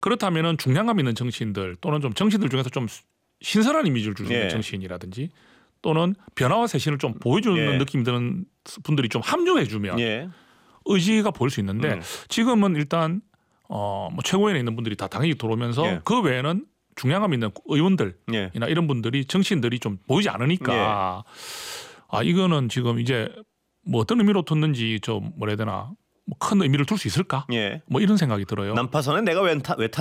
그렇다면은 중량감 있는 정치인들 또는 좀 정치인들 중에서 좀 신선한 이미지를 줄 수 있는 예. 정치인이라든지 또는 변화와 쇄신을 좀 보여주는 예. 느낌이 드는 분들이 좀 합류해주면 예. 의지가 보일 수 있는데 지금은 일단 뭐 최고위원에 있는 분들이 다 당연히 들어오면서 예. 그 외에는 중량감 있는 의원들이나 예. 이런 분들이 정치인들이 좀 보이지 않으니까 아 이거는 지금 이제 뭐 어떤 의미로 뒀는지 좀 뭐라 해야 되나 뭐 큰 의미를 둘 수 있을까? 예. 뭐 이런 생각이 들어요. 난파선에 내가 왜 타?